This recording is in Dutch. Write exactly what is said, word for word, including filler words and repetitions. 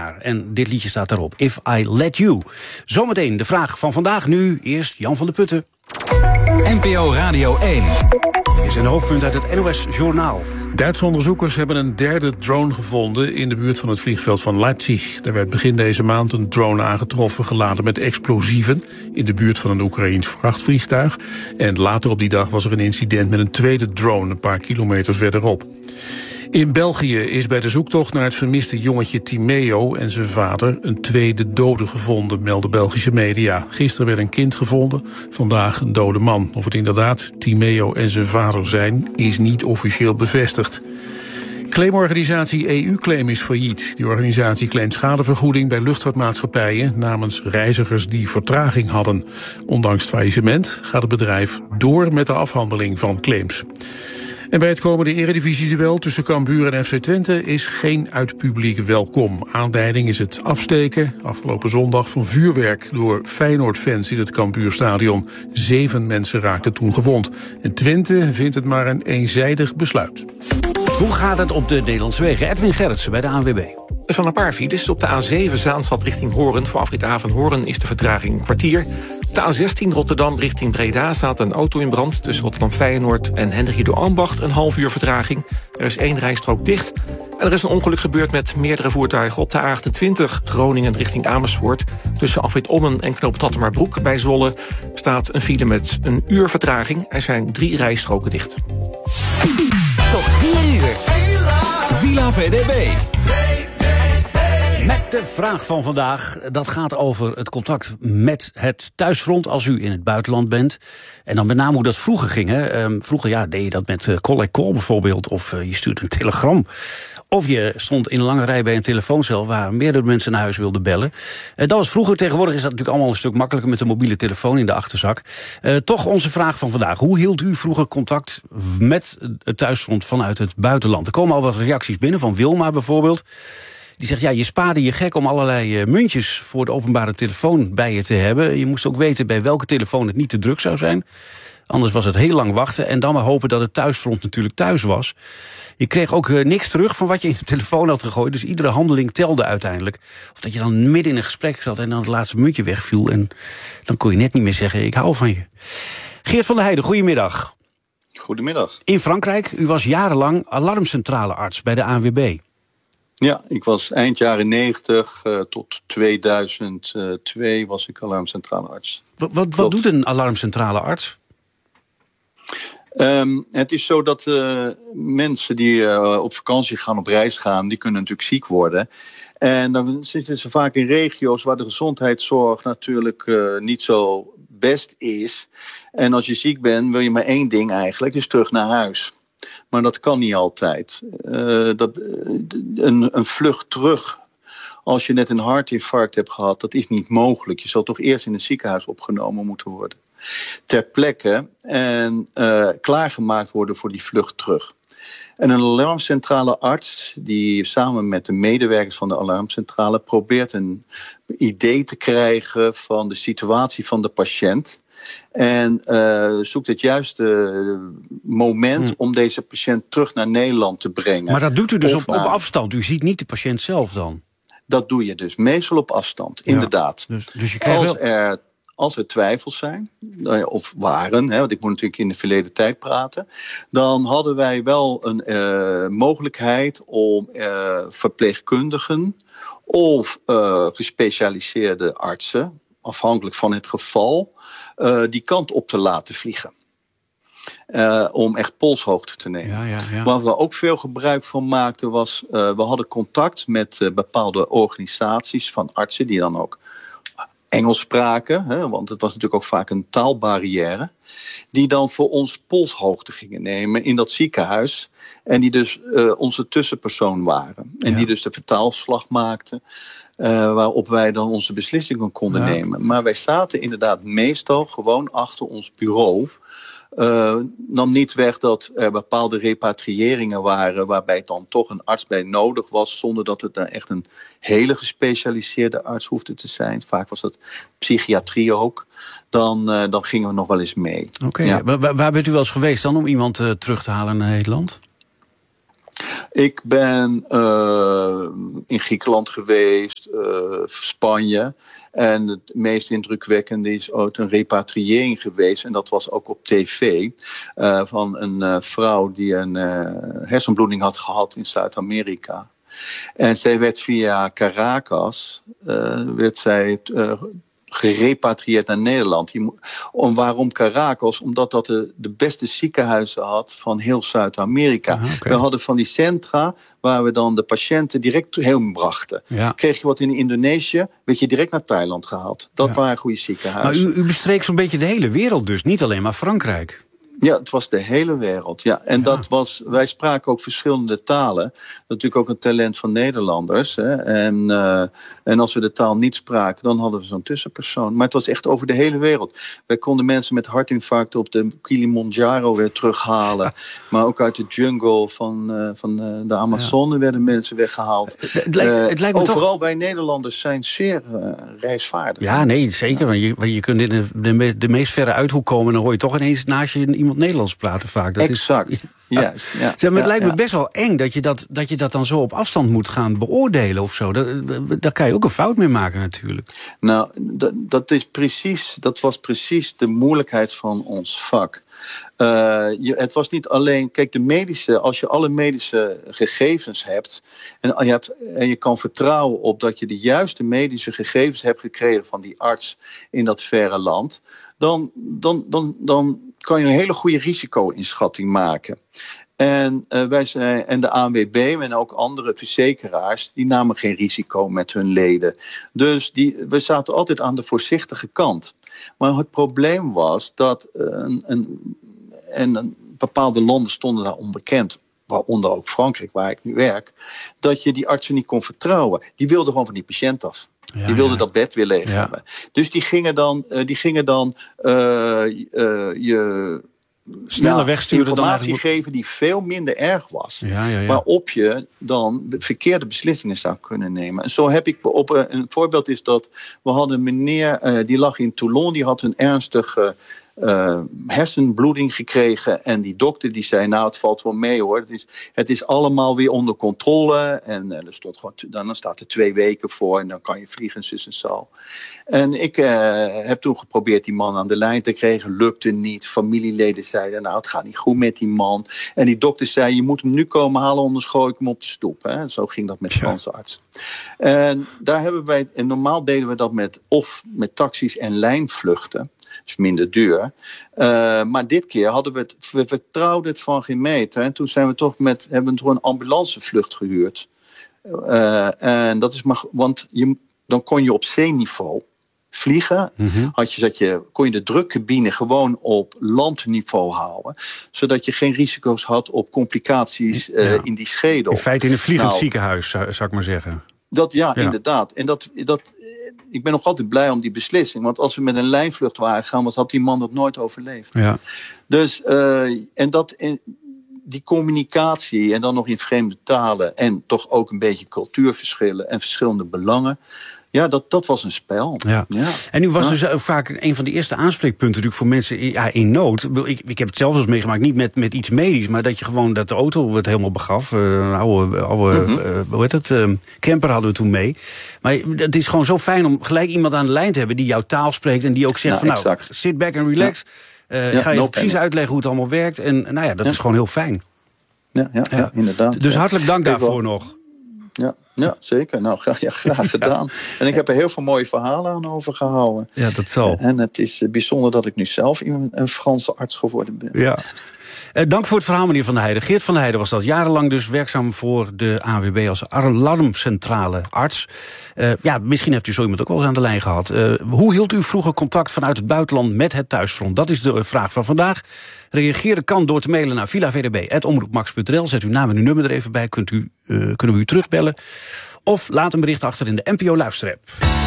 jaar. En dit liedje staat daarop, If I Let You. Zometeen de vraag van vandaag, nu eerst Jan van der Putten. N P O Radio één. Dit is een hoofdpunt uit het N O S-journaal. Duitse onderzoekers hebben een derde drone gevonden in de buurt van het vliegveld van Leipzig. Er werd begin deze maand een drone aangetroffen geladen met explosieven in de buurt van een Oekraïens vrachtvliegtuig. En later op die dag was er een incident met een tweede drone een paar kilometer verderop. In België is bij de zoektocht naar het vermiste jongetje Timeo en zijn vader een tweede dode gevonden, melden Belgische media. Gisteren werd een kind gevonden, vandaag een dode man. Of het inderdaad Timeo en zijn vader zijn, is niet officieel bevestigd. Claimorganisatie E U-claim is failliet. Die organisatie claimt schadevergoeding bij luchtvaartmaatschappijen namens reizigers die vertraging hadden. Ondanks het faillissement gaat het bedrijf door met de afhandeling van claims. En bij het komende eredivisie-duel tussen Cambuur en F C Twente is geen uitpubliek welkom. Aanleiding is het afsteken afgelopen zondag van vuurwerk door Feyenoord-fans in het Cambuurstadion. Zeven mensen raakten toen gewond. En Twente vindt het maar een eenzijdig besluit. Hoe gaat het op de Nederlandse wegen? Edwin Gerritsen bij de A N W B. Er staan een paar files. Op de A zeven Zaanstad richting Hoorn. Voor afrit Avenhoorn is de vertraging een kwartier. Op de A zestien Rotterdam richting Breda staat een auto in brand. Tussen Rotterdam Feyenoord en Hendrik de Ambacht een half uur vertraging. Er is één rijstrook dicht. En er is een ongeluk gebeurd met meerdere voertuigen. Op de A achtentwintig Groningen richting Amersfoort. Tussen afrit Ommen en knoop Tattemerbroek bij Zwolle staat een file met een uur vertraging. Er zijn drie rijstroken dicht. Tot vier uur. Villa V D B. Met de vraag van vandaag, dat gaat over het contact met het thuisfront als u in het buitenland bent. En dan met name hoe dat vroeger ging. Hè. Um, vroeger ja, deed je dat met uh, collect call bijvoorbeeld, of uh, je stuurde een telegram. Of je stond in een lange rij bij een telefooncel waar meerdere mensen naar huis wilden bellen. Uh, dat was vroeger. Tegenwoordig is dat natuurlijk allemaal een stuk makkelijker met een mobiele telefoon in de achterzak. Uh, toch onze vraag van vandaag. Hoe hield u vroeger contact met het thuisfront vanuit het buitenland? Er komen al wat reacties binnen, van Wilma bijvoorbeeld. Die zegt, ja, je spaarde je gek om allerlei uh, muntjes voor de openbare telefoon bij je te hebben. Je moest ook weten bij welke telefoon het niet te druk zou zijn. Anders was het heel lang wachten en dan maar hopen dat het thuisfront natuurlijk thuis was. Je kreeg ook uh, niks terug van wat je in de telefoon had gegooid. Dus iedere handeling telde uiteindelijk. Of dat je dan midden in een gesprek zat en dan het laatste muntje wegviel. En dan kon je net niet meer zeggen, ik hou van je. Geert van der Heijden, goedemiddag. Goedemiddag. In Frankrijk, u was jarenlang alarmcentralearts bij de A N W B. Ja, ik was eind jaren negentig uh, tot tweeduizend twee was ik alarmcentralearts. Wat, wat, wat doet een alarmcentralearts? Um, het is zo dat uh, mensen die uh, op vakantie gaan, op reis gaan, die kunnen natuurlijk ziek worden. En dan zitten ze vaak in regio's waar de gezondheidszorg natuurlijk uh, niet zo best is. En als je ziek bent, wil je maar één ding eigenlijk, is terug naar huis. Maar dat kan niet altijd. Uh, dat, een, een vlucht terug, als je net een hartinfarct hebt gehad, dat is niet mogelijk. Je zal toch eerst in een ziekenhuis opgenomen moeten worden. Ter plekke en uh, klaargemaakt worden voor die vlucht terug. En een alarmcentrale arts, die samen met de medewerkers van de alarmcentrale probeert een idee te krijgen van de situatie van de patiënt. En uh, zoekt het juiste moment hmm. om deze patiënt terug naar Nederland te brengen. Maar dat doet u dus op, naar... op afstand? U ziet niet de patiënt zelf dan? Dat doe je dus meestal op afstand, ja, inderdaad. Dus, dus je krijgt Als wel... er... Als er twijfels zijn, of waren, hè, want ik moet natuurlijk in de verleden tijd praten, dan hadden wij wel een uh, mogelijkheid om uh, verpleegkundigen of uh, gespecialiseerde artsen, afhankelijk van het geval, uh, die kant op te laten vliegen. Uh, om echt polshoogte te nemen. Ja, ja, ja. Waar we ook veel gebruik van maakten was, uh, we hadden contact met uh, bepaalde organisaties van artsen die dan ook Engels spraken, hè, want het was natuurlijk ook vaak een taalbarrière, die dan voor ons polshoogte gingen nemen in dat ziekenhuis en die dus uh, onze tussenpersoon waren. En ja. die dus de vertaalslag maakten, uh, waarop wij dan onze beslissingen konden ja. nemen. Maar wij zaten inderdaad meestal gewoon achter ons bureau. Uh, nam niet weg dat er bepaalde repatriëringen waren waarbij dan toch een arts bij nodig was, zonder dat het dan echt een hele gespecialiseerde arts hoefde te zijn. Vaak was dat psychiatrie ook. Dan, uh, dan gingen we nog wel eens mee. Oké, okay. ja. waar, waar bent u wel eens geweest dan om iemand uh, terug te halen naar Nederland? Ik ben uh, in Griekenland geweest, uh, Spanje. En het meest indrukwekkende is ook een repatriëring geweest. En dat was ook op tv. Uh, van een uh, vrouw die een uh, hersenbloeding had gehad in Zuid-Amerika. En zij werd via Caracas, uh, werd zij uh, gerepatrieerd naar Nederland. Om, waarom Caracas? Omdat dat de, de beste ziekenhuizen had van heel Zuid-Amerika. Ah, okay. We hadden van die centra waar we dan de patiënten direct heen brachten. Ja. Kreeg je wat in Indonesië, werd je direct naar Thailand gehaald. Dat ja. waren goede ziekenhuizen. Maar u, u bestreek zo'n beetje de hele wereld dus, niet alleen maar Frankrijk. Ja, het was de hele wereld. Ja. En ja. dat was, wij spraken ook verschillende talen. Natuurlijk ook een talent van Nederlanders. Hè. En, uh, en als we de taal niet spraken, dan hadden we zo'n tussenpersoon. Maar het was echt over de hele wereld. Wij konden mensen met hartinfarcten op de Kilimanjaro weer terughalen. Ja. Maar ook uit de jungle van, uh, van uh, de Amazone ja. werden mensen weggehaald. Het, het, lijkt, uh, het lijkt me overal toch... bij Nederlanders zijn zeer uh, reisvaardig. Ja, nee, zeker. Want je, je kunt in de, de, de meest verre uithoek komen en dan hoor je toch ineens naast je iemand Nederlands praten vaak. Dat exact, is, ja. juist. Ja, zeg, maar het ja, lijkt me ja. best wel eng dat je dat, dat je dat dan zo op afstand moet gaan beoordelen of zo. Daar, daar kan je ook een fout mee maken natuurlijk. Nou, dat, dat, is precies, dat was precies de moeilijkheid van ons vak. Uh, je, het was niet alleen, kijk, de medische, als je alle medische gegevens hebt en je, hebt en je kan vertrouwen op dat je de juiste medische gegevens hebt gekregen van die arts in dat verre land, dan, dan, dan, dan kan je een hele goede risico-inschatting maken. En, uh, wij zijn, en de A N W B en ook andere verzekeraars, die namen geen risico met hun leden. Dus die, we zaten altijd aan de voorzichtige kant. Maar het probleem was dat uh, een, een, en een bepaalde landen stonden daar onbekend, waaronder ook Frankrijk, waar ik nu werk, dat je die artsen niet kon vertrouwen. Die wilden gewoon van die patiënt af. Ja, die wilden ja. dat bed weer leeg ja. hebben. Dus die gingen dan, uh, die gingen dan uh, uh, je sneller nou, wegsturen informatie dan geven die veel minder erg was. Ja, ja, ja. Waarop je dan de verkeerde beslissingen zou kunnen nemen. En zo heb ik op een voorbeeld is dat we hadden een meneer uh, die lag in Toulon, die had een ernstige Uh, hersenbloeding gekregen en die dokter die zei, nou het valt wel mee hoor, het is, het is allemaal weer onder controle en uh, er stond gewoon, dan staat er twee weken voor en dan kan je vliegen zus en zo. En ik uh, heb toen geprobeerd die man aan de lijn te krijgen, lukte niet, familieleden zeiden, nou het gaat niet goed met die man en die dokter zei, je moet hem nu komen halen, anders gooi ik hem op de stoep. Hè? Zo ging dat met de Franse arts. En daar hebben wij, en normaal deden we dat met of met taxis en lijnvluchten. is minder duur. Uh, maar dit keer hadden we het, we vertrouwden het van geen meter. En toen zijn we toch met, hebben we toch een ambulancevlucht gehuurd. Uh, en dat is maar, want je, dan kon je op zeeniveau vliegen. Mm-hmm. Had je, dat je, kon je de drukcabine gewoon op landniveau houden. Zodat je geen risico's had op complicaties uh, ja. in die schedel. In feite in een vliegend nou, ziekenhuis, zou, zou ik maar zeggen. Dat, ja, ja, inderdaad. En dat, dat, ik ben nog altijd blij om die beslissing. Want als we met een lijnvlucht waren gaan, had die man dat nooit overleefd. Ja. Dus, uh, en dat... En, die communicatie en dan nog in vreemde talen en toch ook een beetje cultuurverschillen en verschillende belangen. Ja, dat, dat was een spel. Ja. Ja. En u was ja. dus vaak een van de eerste aanspreekpunten natuurlijk voor mensen in, ja, in nood. Ik, ik heb het zelf eens meegemaakt, niet met, met iets medisch, maar dat je gewoon dat de auto het helemaal begaf. Uh, een oude, oude mm-hmm. uh, hoe heet het, uh, camper hadden we toen mee. Maar het is gewoon zo fijn om gelijk iemand aan de lijn te hebben die jouw taal spreekt en die ook zegt ja, van nou, sit back and relax. Ja. Uh, ja, ik ga je no precies panic. uitleggen hoe het allemaal werkt. En nou ja, dat ja. is gewoon heel fijn. Ja, ja, ja. ja inderdaad. Dus ja. hartelijk dank daarvoor wel. nog. Ja, ja, zeker. Nou, graag, ja, graag gedaan. Ja. En ik heb er heel veel mooie verhalen aan overgehouden. Ja, dat zal. En het is bijzonder dat ik nu zelf een, een Franse arts geworden ben. Ja. Uh, dank voor het verhaal, meneer Van der Heijden. Geert Van der Heijden was dat jarenlang dus werkzaam voor de A N W B als alarmcentrale arts. Uh, ja, misschien hebt u zo iemand ook wel eens aan de lijn gehad. Uh, hoe hield u vroeger contact vanuit het buitenland met het thuisfront? Dat is de vraag van vandaag. Reageren kan door te mailen naar villa v d b apenstaartje omroepmax punt n l. Zet uw naam en uw nummer er even bij, kunt u, uh, kunnen we u terugbellen. Of laat een bericht achter in de N P O Luisterapp.